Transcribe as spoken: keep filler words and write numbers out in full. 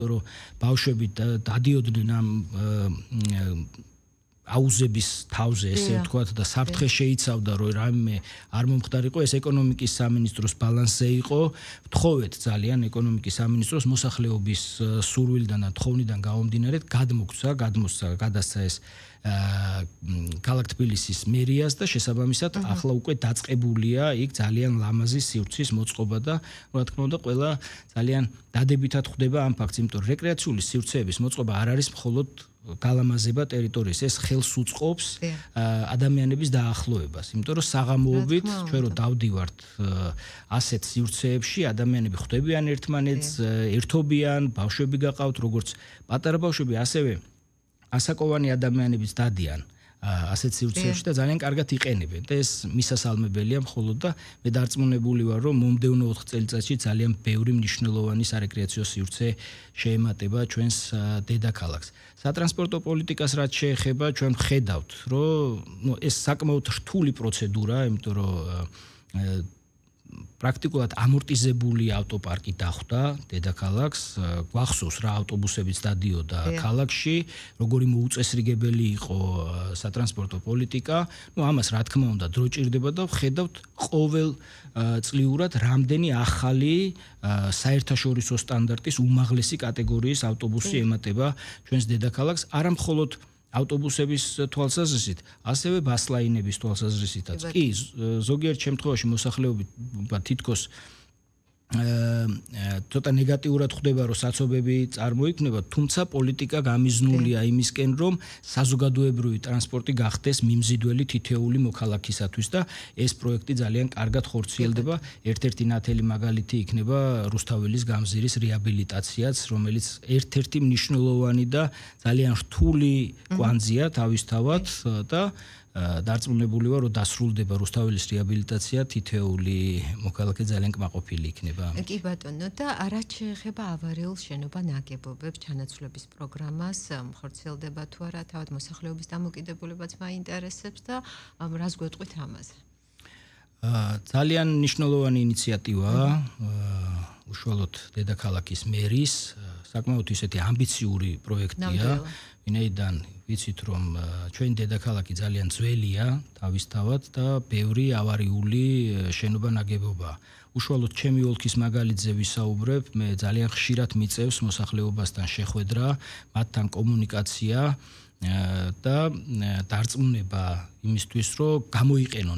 რომ ბავშვები დადიოდნენ ამ აუზების თავზე, ესე ვთქვათ, და საფრთხე შეიცავდა, რომ რამე არ მომხდარიყო, ეს ეკონომიკის სამინისტროს ბალანსზე იყო. ვთხოვეთ ძალიან ეკონომიკის სამინისტროს მოსახლეობის სურვილიდან და თხოვნიდან გამომდინარე, გადმოგცა, გადმოსცა, გადასცა ეს ქალაქ თბილისის მერიას და შესაბამისად ახლა უკვე დაწყებულია იქ ძალიან ლამაზი სივრცის მოწყობა და რა თქმა უნდა ყველა ძალიან დადებითად ხვდება ამ ფაქტს, იმიტომ რომ რეკრეაციული სივრცეების მოწყობა არ არის მხოლოდ გალამაზება ტერიტორიის, ეს ხელს უწყობს ადამიანების დაახლოებას, იმიტომ რომ საღამოობით ჩვენ რო დავდივართ ასეთ სივრცეებში, ადამიანები ხვდებიან ერთმანეთს, ერთობიან, ბავშვები გაყავთ, როგორც პატარა ბავშვები, ასევე ასაკოვანი ადამიანებიც დადიან ასეთ სივრცეებში და ძალიან კარგად იყენებენ და ეს მისასალმებელია მხოლოდ და მე დარწმუნებული ვარ, რომ მომდევნო ოთხ წელიწადში ძალიან ბევრი მნიშვნელოვანი სარეკრეაციო სივრცე შეემატება ჩვენს დედაქალაქს. სატრანსპორტო პოლიტიკას რაც შეეხება, ჩვენ ვხედავთ, რომ ნუ ეს საკმაოდ რთული პროცედურაა, იმიტომ რომ პრაქტიკულად ამორტიზებული ავტოპარკი დახვდა დედაქალაქს, გვახსოვს რა ავტობუსებიც დადიოდა ქალაქში, როგორი მოუწესრიგებელი იყო სატრანსპორტო პოლიტიკა. ნუ ამას რა თქმა უნდა დრო ჭირდება და ვხედავთ ყოველ წლიურად რამდენი ახალი საერთაშორისო სტანდარტის უმაღლესი კატეგორიის ავტობუსი ემატება ჩვენს დედაქალაქს, არა მხოლოდ ავტობუსების თვალსაზრისით, ასევე ბასლაინების თვალსაზრისითაც. კი, ზოგიერთ შემთხვევაში მოსახლეობა თითქოს ცოტა ნეგატიურად ხვდება, რომ საცობები წარმოიქმნება, თუმცა პოლიტიკა გამიზნულია იმისკენ, რომ საზოგადოებრივი ტრანსპორტი გახდეს მიმზიდველი თითეული მოქალაქისათვის და ეს პროექტი ძალიან კარგად ხორციელდება. ერთ-ერთი ნათელი მაგალითი იქნება რუსთაველის გამზირის რეაბილიტაციაც, რომელიც ერთ-ერთი მნიშვნელოვანი და ძალიან რთული კვანძია თავისთავად და დარწმუნებული ვარ, რომ დასრულდება რუსთაველის რეაბილიტაცია, თითეული მოქალაქე ძალიან კმაყოფილი იქნება. კი ბატონო, და რაც შეეხება ავარიულ შენობა ნაგებობებს, ჩანაცვლების პროგრამას, ხორციელდება თუ არა, თავად მოსახლეობის დამოკიდებულებაც მაინტერესებს და რას გვეტყვით ამაზე? ძალიან მნიშვნელოვანი ინიციატივაა, უშუალოდ დედაქალაქის მერის, საკმაოდ ისეთი ამბიციური პროექტია. ვინაიდან ვიცით, რომ ჩვენი დედაქალაქი ძალიან ძველია თავისთავად და ბევრი ავარიული შენობა ნაგებობაა. უშუალოდ ჩემი ოლქის მაგალითზე ვისაუბრებ, მე ძალიან ხშირად მიწევს მოსახლეობასთან შეხვედრა, მათთან კომუნიკაცია და დარწმუნება იმისთვის, რომ გამოიყენონ